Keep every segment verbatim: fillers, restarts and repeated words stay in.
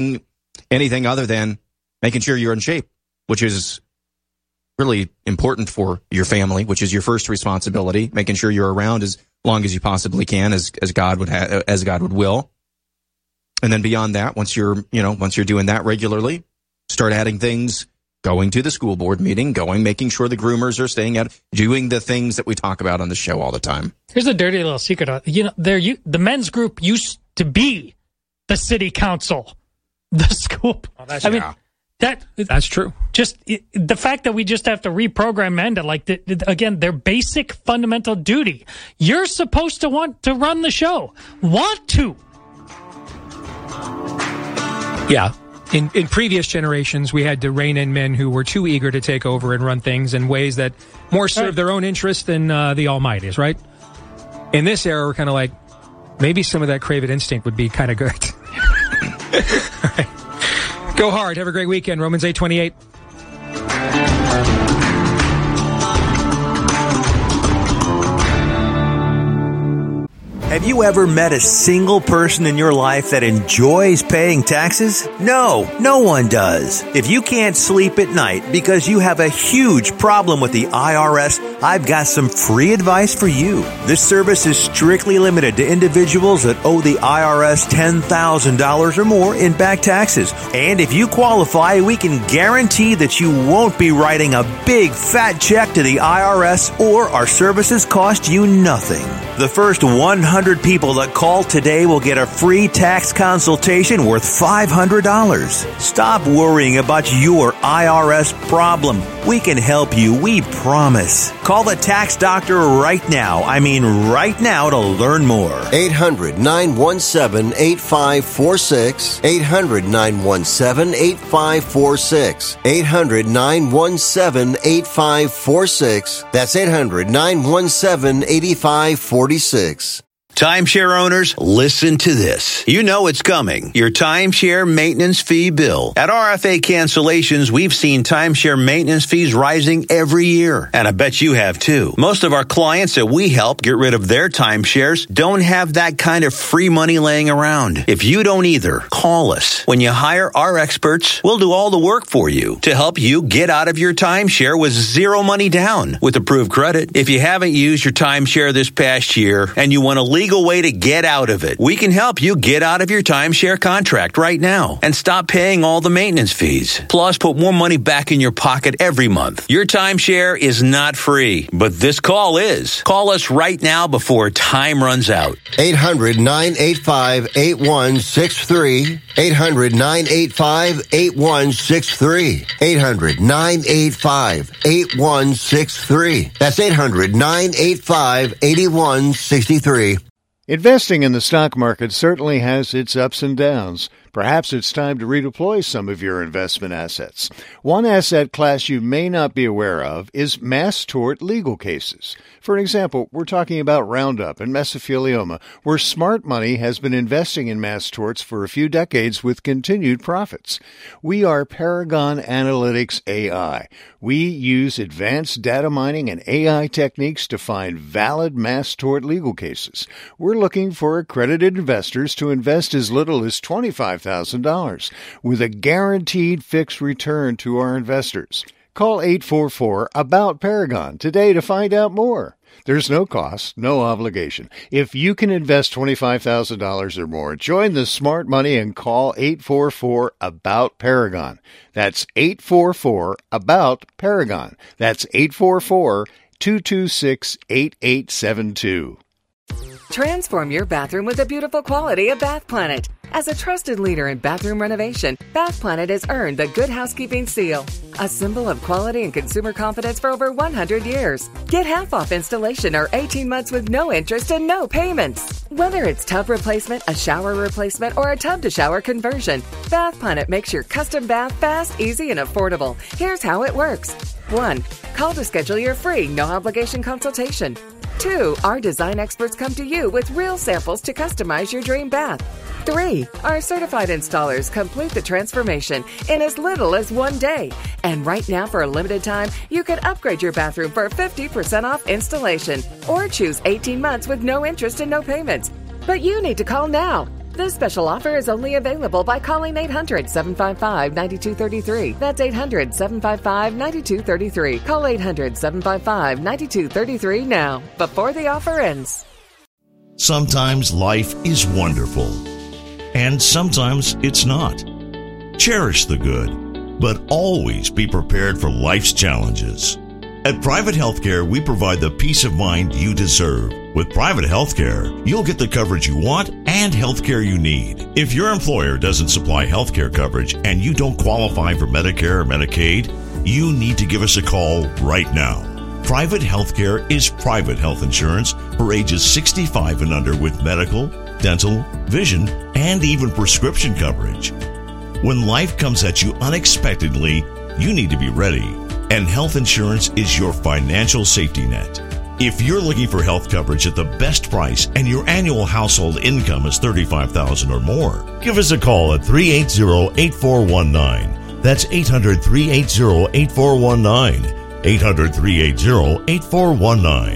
anything other than making sure you're in shape, which is really important for your family, which is your first responsibility, making sure you're around as long as you possibly can, as as God would ha- as God would will. And then beyond that, once you're, you know, once you're doing that regularly, start adding things, going to the school board meeting, going, making sure the groomers are staying out, doing the things that we talk about on the show all the time. Here's a dirty little secret. You know, there you the men's group used to be the city council, the school. Oh, that's, I mean, yeah. that that's true. Just it, the fact that we just have to reprogram men to, like, the, the, again, their basic fundamental duty. You're supposed to want to run the show, want to. Yeah. In in previous generations, we had to rein in men who were too eager to take over and run things in ways that more serve right. their own interest than uh, the Almighty's, right? In this era, we're kind of like, maybe some of that craven instinct would be kind of good. All right. Go hard. Have a great weekend. Romans eight twenty-eight. Have you ever met a single person in your life that enjoys paying taxes? No, no one does. If you can't sleep at night because you have a huge problem with the I R S, I've got some free advice for you. This service is strictly limited to individuals that owe the I R S ten thousand dollars or more in back taxes. And if you qualify, we can guarantee that you won't be writing a big fat check to the I R S, or our services cost you nothing. The first one hundred people that call today will get a free tax consultation worth five hundred dollars. Stop worrying about your I R S problem. We can help you, we promise. Call the tax doctor right now. I mean right now to learn more. eight hundred, nine one seven, eight five four six. eight hundred, nine one seven, eight five four six. eight hundred, nine one seven, eight five four six. That's eight hundred, nine one seven, eight five four six. Timeshare owners, listen to this. You know it's coming. Your timeshare maintenance fee bill. At R F A Cancellations, we've seen timeshare maintenance fees rising every year. And I bet you have too. Most of our clients that we help get rid of their timeshares don't have that kind of free money laying around. If you don't either, call us. When you hire our experts, we'll do all the work for you to help you get out of your timeshare with zero money down with approved credit. If you haven't used your timeshare this past year and you want to leave legal way to get out of it, we can help you get out of your timeshare contract right now and stop paying all the maintenance fees. Plus, put more money back in your pocket every month. Your timeshare is not free, but this call is. Call us right now before time runs out. eight hundred, nine eight five, eight one six three. eight hundred, nine eight five, eight one six three. eight hundred, nine eight five, eight one six three. That's eight hundred, nine eight five, eight one six three. Investing in the stock market certainly has its ups and downs. Perhaps it's time to redeploy some of your investment assets. One asset class you may not be aware of is mass tort legal cases. For an example, we're talking about Roundup and mesothelioma, where smart money has been investing in mass torts for a few decades with continued profits. We are Paragon Analytics A I. We use advanced data mining and A I techniques to find valid mass tort legal cases. We're looking for accredited investors to invest as little as twenty-five thousand dollars with a guaranteed fixed return to our investors. Call eight four four, A B O U T, Paragon today to find out more. There's no cost, no obligation. If you can invest twenty-five thousand dollars or more, join the smart money and call eight four four, A B O U T, Paragon. That's eight four four, A B O U T, Paragon. That's eight four four, two two six, eight eight seven two. Transform your bathroom with the beautiful quality of Bath Planet. As a trusted leader in bathroom renovation, Bath Planet has earned the Good Housekeeping seal, a symbol of quality and consumer confidence for over one hundred years. Get half off installation or eighteen months with no interest and no payments. Whether it's tub replacement, a shower replacement, or a tub-to-shower conversion, Bath Planet makes your custom bath fast, easy, and affordable. Here's how it works. One, call to schedule your free, no-obligation consultation. Two, our design experts come to you with real samples to customize your dream bath. Three, our certified installers complete the transformation in as little as one day. And right now, for a limited time, you can upgrade your bathroom for fifty percent off installation or choose eighteen months with no interest and no payments. But you need to call now. This special offer is only available by calling eight hundred, seven five five, nine two three three. That's eight hundred, seven five five, nine two three three. Call eight hundred, seven five five, nine two three three now, before the offer ends. Sometimes life is wonderful, and sometimes it's not. Cherish the good, but always be prepared for life's challenges. At Private Healthcare, we provide the peace of mind you deserve. With private healthcare, you'll get the coverage you want and healthcare you need. If your employer doesn't supply healthcare coverage and you don't qualify for Medicare or Medicaid, you need to give us a call right now. Private healthcare is private health insurance for ages sixty-five and under with medical, dental, vision, and even prescription coverage. When life comes at you unexpectedly, you need to be ready, and health insurance is your financial safety net. If you're looking for health coverage at the best price and your annual household income is thirty-five thousand dollars or more, give us a call at three eight zero, eight four one nine. That's eight hundred, three eight zero, eight four one nine. eight hundred, three eight zero, eight four one nine.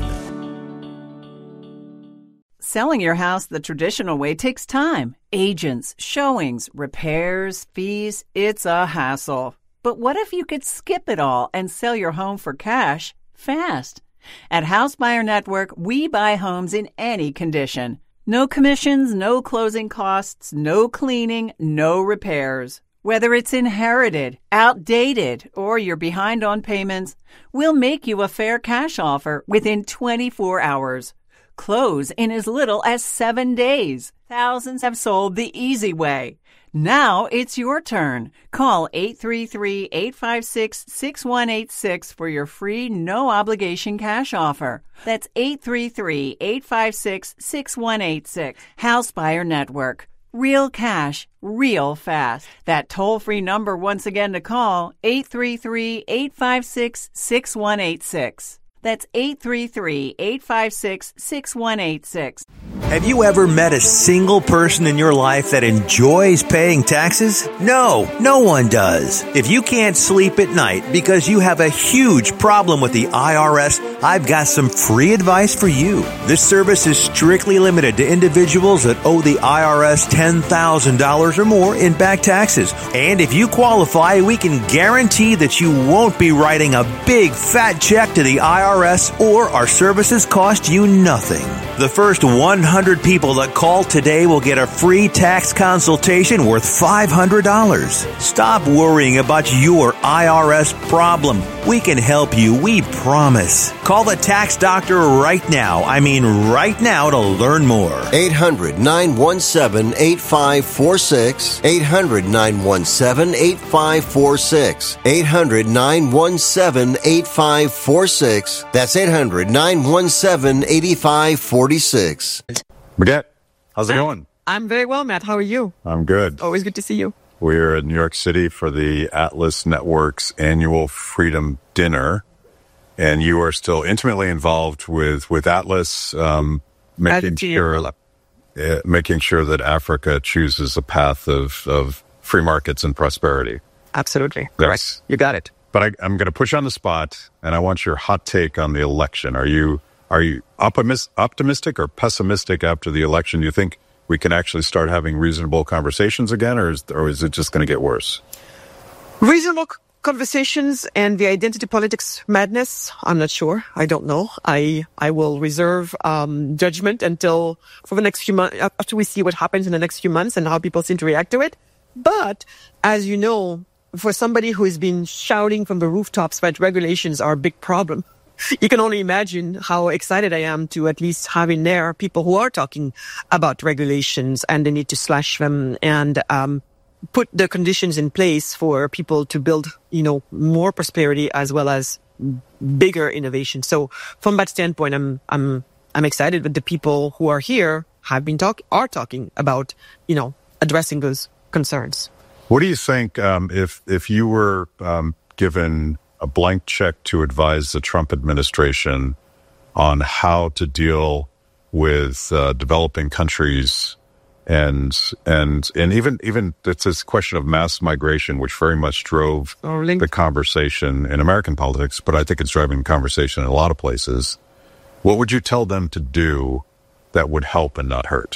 Selling your house the traditional way takes time. Agents, showings, repairs, fees. It's a hassle. But what if you could skip it all and sell your home for cash fast? At House Buyer Network, we buy homes in any condition. No commissions, no closing costs, no cleaning, no repairs. Whether it's inherited, outdated, or you're behind on payments, we'll make you a fair cash offer within twenty-four hours. Close in as little as seven days. Thousands have sold the easy way. Now it's your turn. Call eight three three, eight five six, six one eight six for your free no-obligation cash offer. That's eight three three, eight five six, six one eight six. House Buyer Network. Real cash, real fast. That toll-free number once again to call, eight three three, eight five six, six one eight six. That's eight three three, eight five six, six one eight six. Have you ever met a single person in your life that enjoys paying taxes? No, no one does. If you can't sleep at night because you have a huge problem with the I R S, I've got some free advice for you. This service is strictly limited to individuals that owe the I R S ten thousand dollars or more in back taxes. And if you qualify, we can guarantee that you won't be writing a big fat check to the I R S, or our services cost you nothing. The first one hundred people that call today will get a free tax consultation worth five hundred dollars. Stop worrying about your I R S problem. We can help you, we promise. Call the tax doctor right now. I mean right now to learn more. eight hundred, nine one seven, eight five four six. eight hundred, nine one seven, eight five four six. eight hundred, nine one seven, eight five four six. That's eight hundred, nine one seven, eight five four six. Baguette, how's it going? I'm very well, Matt. How are you? I'm good. Always good to see you. We're in New York City for the Atlas Network's annual Freedom Dinner, and you are still intimately involved with, with Atlas, um, making sure, uh, making sure that Africa chooses a path of, of free markets and prosperity. Absolutely. That's, right. You got it. But I, I'm going to push on the spot, and I want your hot take on the election. Are you are you optimis- optimistic or pessimistic after the election? Do you think we can actually start having reasonable conversations again, or is, or is it just going to get worse? Reasonable conversations and the identity politics madness, I'm not sure. I don't know. I I will reserve um, judgment until for the next few months, after we see what happens in the next few months and how people seem to react to it. But as you know, for somebody who has been shouting from the rooftops that regulations are a big problem, you can only imagine how excited I am to at least have in there people who are talking about regulations and the need to slash them and um, put the conditions in place for people to build, you know, more prosperity as well as bigger innovation. So from that standpoint, I'm I'm I'm excited that the people who are here have been talk are talking about, you know, addressing those concerns. What do you think um, if if you were um, given a blank check to advise the Trump administration on how to deal with uh, developing countries and and and even even it's this question of mass migration, which very much drove the conversation in American politics, but I think it's driving the conversation in a lot of places. What would you tell them to do that would help and not hurt?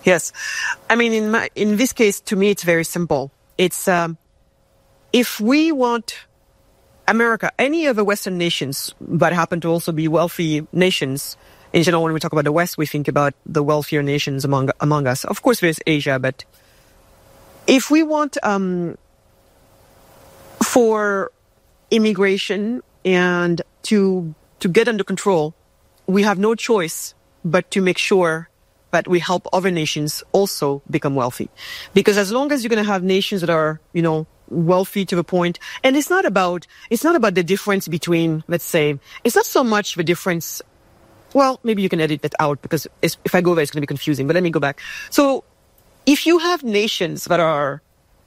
Yes. I mean, in my, in this case, to me, it's very simple. It's, um, if we want America, any of the Western nations that happen to also be wealthy nations, in general, when we talk about the West, we think about the wealthier nations among, among us. Of course, there's Asia, but if we want, um, for immigration and to, to get under control, we have no choice but to make sure that we help other nations also become wealthy. Because as long as you're going to have nations that are, you know, wealthy to the point, and it's not about, it's not about the difference between, let's say, it's not so much the difference, well, maybe you can edit that out because it's, if I go there, it's going to be confusing, but let me go back. So if you have nations that are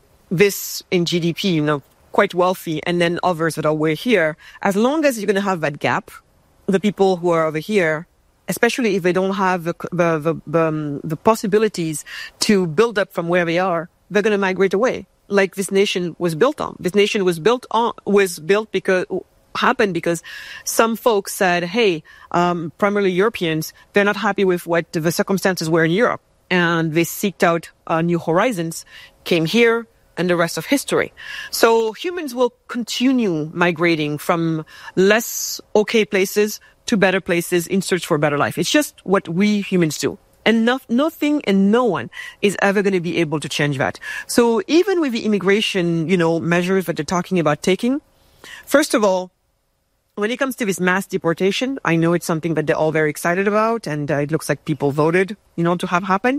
this in G D P, you know, quite wealthy, and then others that are way here, as long as you're going to have that gap, the people who are over here, especially if they don't have the the the, the, um, the possibilities to build up from where they are, they're going to migrate away. Like this nation was built on. This nation was built on was built because happened because some folks said, "Hey, um, primarily Europeans, they're not happy with what the circumstances were in Europe, and they seeked out uh, new horizons, came here." And the rest of history. So humans will continue migrating from less okay places to better places in search for a better life. It's just what we humans do. And no, nothing and no one is ever going to be able to change that. So even with the immigration, you know, measures that they're talking about taking, first of all, when it comes to this mass deportation, I know it's something that they're all very excited about, and uh, it looks like people voted, you know, to have happen.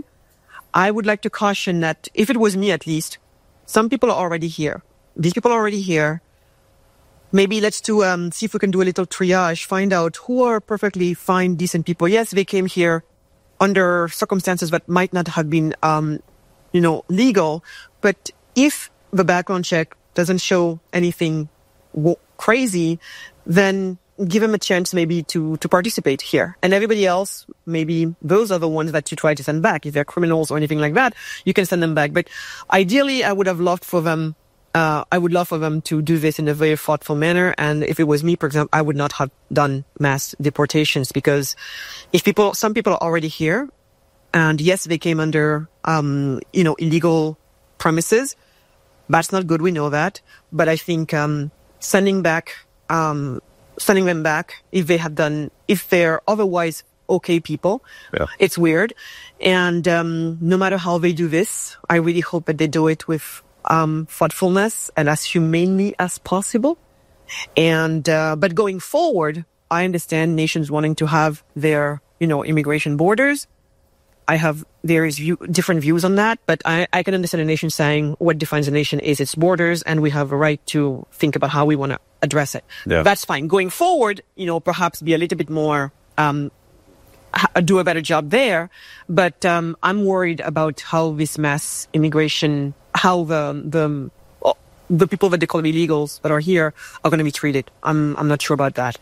I would like to caution that if it was me at least, some people are already here. These people are already here. Maybe let's do, um, see if we can do a little triage, find out who are perfectly fine, decent people. Yes, they came here under circumstances that might not have been, um, you know, legal. But if the background check doesn't show anything w- crazy, then give them a chance maybe to, to participate here. And everybody else, maybe those are the ones that you try to send back. If they're criminals or anything like that, you can send them back. But ideally, I would have loved for them, uh, I would love for them to do this in a very thoughtful manner. And if it was me, for example, I would not have done mass deportations because if people, some people are already here and yes, they came under, um, you know, illegal premises. That's not good. We know that. But I think, um, sending back, um, sending them back if they have done, if they're otherwise okay people. Yeah. It's weird. And um, no matter how they do this, I really hope that they do it with um, thoughtfulness and as humanely as possible. And uh, but going forward, I understand nations wanting to have their, you know, immigration borders. I have various view, different views on that, but I, I can understand a nation saying what defines a nation is its borders, and we have a right to think about how we want to address it. Yeah. That's fine. Going forward, you know, perhaps be a little bit more, um, ha- do a better job there. But um, I'm worried about how this mass immigration, how the the the people that they call illegals that are here are going to be treated. I'm I'm not sure about that.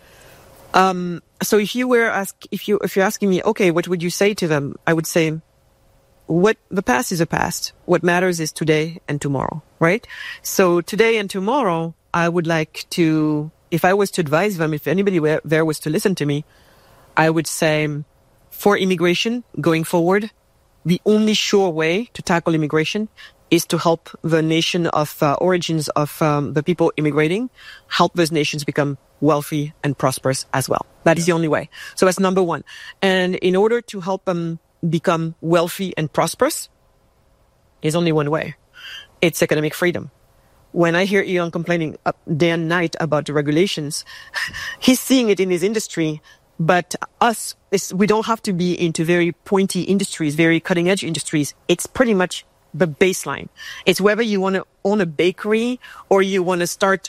Um, so if you were ask, if you, if you're asking me, okay, what would you say to them? I would say, what, the past is a past. What matters is today and tomorrow, right? So today and tomorrow, I would like to, if I was to advise them, if anybody were, there was to listen to me, I would say for immigration going forward, the only sure way to tackle immigration is to help the nation of uh, origins of um, the people immigrating, help those nations become wealthy and prosperous as well. That is the only way. So that's number one. And in order to help them become wealthy and prosperous, there's only one way. It's economic freedom. When I hear Elon complaining day and night about the regulations, he's seeing it in his industry. But us, we don't have to be into very pointy industries, very cutting edge industries. It's pretty much the baseline. It's whether you want to own a bakery or you want to start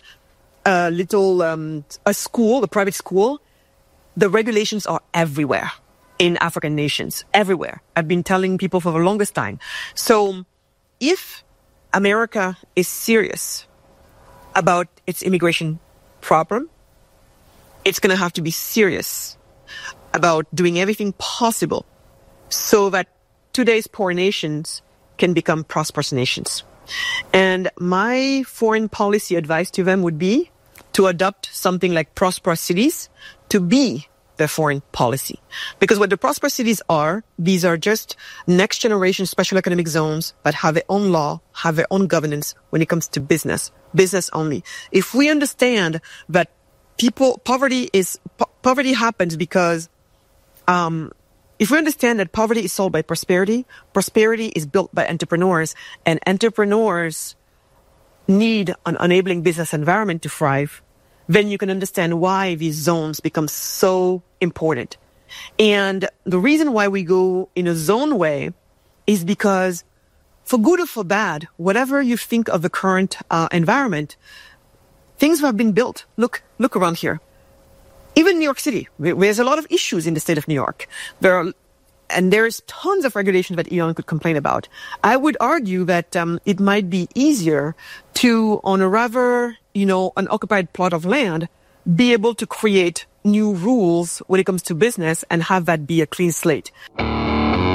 a little, um, a school, a private school. The regulations are everywhere in African nations, everywhere. I've been telling people for the longest time. So if America is serious about its immigration problem, it's going to have to be serious about doing everything possible so that today's poor nations can become prosperous nations. And my foreign policy advice to them would be to adopt something like prosperous cities, to be their foreign policy. Because what the prosperous cities are, these are just next generation special economic zones that have their own law, have their own governance when it comes to business, business only. If we understand that people, poverty is, po- poverty happens because, um, if we understand that poverty is solved by prosperity, prosperity is built by entrepreneurs, and entrepreneurs need an enabling business environment to thrive, then you can understand why these zones become so important. And the reason why we go in a zone way is because, for good or for bad, whatever you think of the current uh, environment, things have been built. Look, look around here. Even New York City, there's a lot of issues in the state of New York. There are, and there's tons of regulations that Elon could complain about. I would argue that um, it might be easier to, on a rather, you know, an occupied plot of land, be able to create new rules when it comes to business and have that be a clean slate.